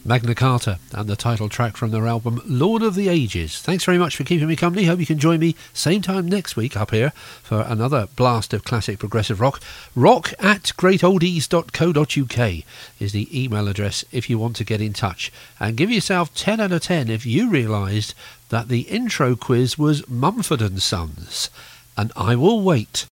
Magna Carta and the title track from their album Lord of the Ages. Thanks very much for keeping me company. Hope you can join me same time next week up here for another blast of classic progressive rock. rock@greatoldies.co.uk is the email address if you want to get in touch. And give yourself 10 out of 10 if you realised that the intro quiz was Mumford & Sons. And I will wait.